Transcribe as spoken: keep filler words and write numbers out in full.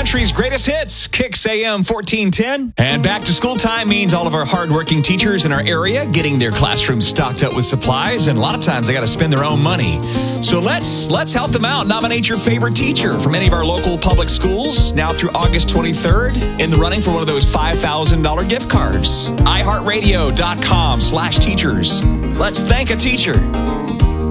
country's greatest hits, Kicks A M fourteen ten. And back to school time means all of our hardworking teachers in our area getting their classrooms stocked up with supplies, and a lot of times they got to spend their own money. So let's let's help them out. Nominate your favorite teacher from any of our local public schools now through August twenty-third in the running for one of those five thousand dollars gift cards. i heart radio dot com slash teachers. Let's thank a teacher.